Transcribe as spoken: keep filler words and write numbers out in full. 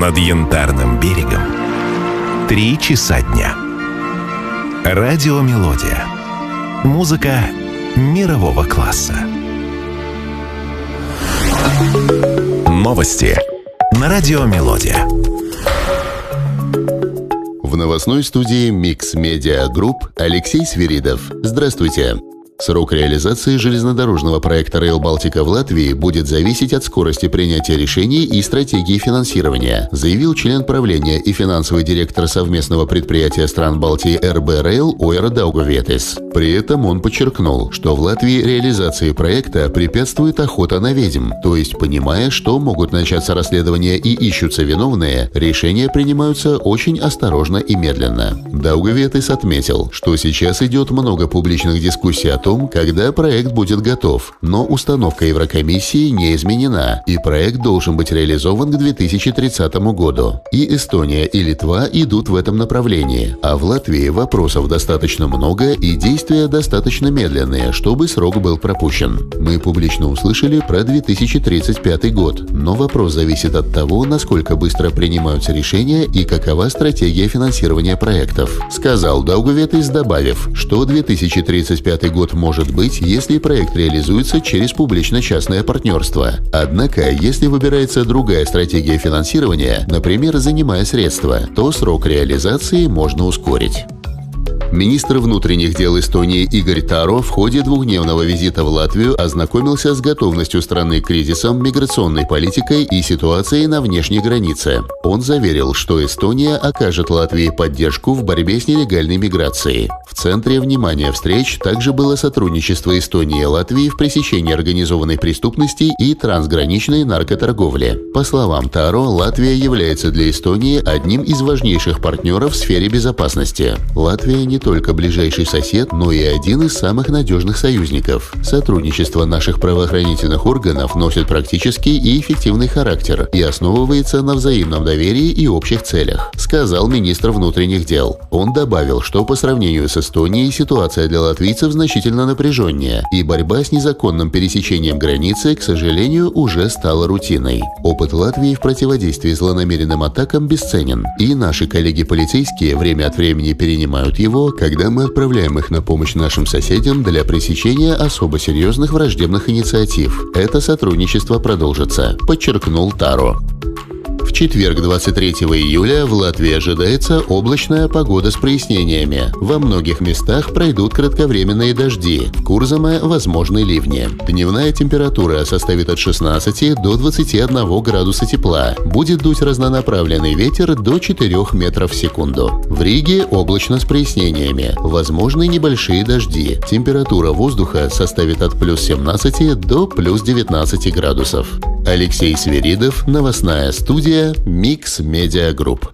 Над Янтарным берегом три часа дня. Радиомелодия. Музыка мирового класса. Новости на Радиомелодия. В новостной студии Mix Media Group Алексей Свиридов. Здравствуйте. Срок реализации железнодорожного проекта Rail Baltica в Латвии будет зависеть от скорости принятия решений и стратегии финансирования, заявил член правления и финансовый директор совместного предприятия стран Балтии эр бэ Rail Ойра Даугавиетис. При этом он подчеркнул, что в Латвии реализации проекта препятствует охота на ведьм, то есть, понимая, что могут начаться расследования и ищутся виновные, решения принимаются очень осторожно и медленно. Даугавиетис отметил, что сейчас идет много публичных дискуссий о том, когда проект будет готов, но установка Еврокомиссии не изменена, и проект должен быть реализован к две тысячи тридцатому году. И Эстония, и Литва идут в этом направлении, а в Латвии вопросов достаточно много и действия достаточно медленные, чтобы срок был пропущен. Мы публично услышали про две тысячи тридцать пятый год, но вопрос зависит от того, насколько быстро принимаются решения и какова стратегия финансирования проектов, сказал Даугавиетис, добавив, что две тысячи тридцать пятый год может быть, если проект реализуется через публично-частное партнерство. Однако, если выбирается другая стратегия финансирования, например, занимая средства, то срок реализации можно ускорить. Министр внутренних дел Эстонии Игорь Таро в ходе двухдневного визита в Латвию ознакомился с готовностью страны к кризисам, миграционной политикой и ситуацией на внешней границе. Он заверил, что Эстония окажет Латвии поддержку в борьбе с нелегальной миграцией. В центре внимания встреч также было сотрудничество Эстонии и Латвии в пресечении организованной преступности и трансграничной наркоторговли. По словам Таро, Латвия является для Эстонии одним из важнейших партнеров в сфере безопасности. Латвия не только ближайший сосед, но и один из самых надежных союзников. Сотрудничество наших правоохранительных органов носит практический и эффективный характер и основывается на взаимном доверии и общих целях, сказал министр внутренних дел. Он добавил, что по сравнению с Эстонией ситуация для латвийцев значительно напряженнее, и борьба с незаконным пересечением границы, к сожалению, уже стала рутиной. Опыт Латвии в противодействии злонамеренным атакам бесценен, и наши коллеги-полицейские время от времени перенимают его, когда мы отправляем их на помощь нашим соседям для пресечения особо серьезных враждебных инициатив. Это сотрудничество продолжится, подчеркнул Таро. В четверг, двадцать третьего июля, в Латвии ожидается облачная погода с прояснениями. Во многих местах пройдут кратковременные дожди. В Курзаме возможны ливни. Дневная температура составит от шестнадцати до двадцати одного градуса тепла. Будет дуть разнонаправленный ветер до четырёх метров в секунду. В Риге облачно с прояснениями. Возможны небольшие дожди. Температура воздуха составит от плюс семнадцати до плюс девятнадцати градусов. Алексей Свиридов, новостная студия Mix Media Group.